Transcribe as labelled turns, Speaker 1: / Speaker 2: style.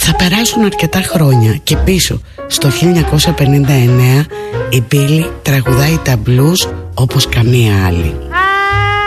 Speaker 1: Θα περάσουν αρκετά χρόνια και πίσω στο 1959 η Μπίλη τραγουδάει τα blues όπως καμία άλλη.